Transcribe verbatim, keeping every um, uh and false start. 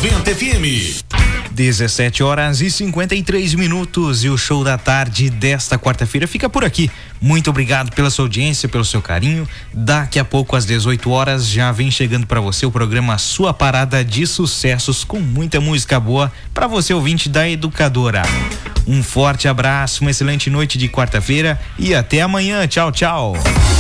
noventa F M. dezessete horas e cinquenta e três minutos e o show da tarde desta quarta-feira fica por aqui. Muito obrigado pela sua audiência, pelo seu carinho. Daqui a pouco às dezoito horas já vem chegando para você o programa Sua Parada de Sucessos com muita música boa para você ouvinte da Educadora. Um forte abraço, uma excelente noite de quarta-feira e até amanhã. Tchau, tchau.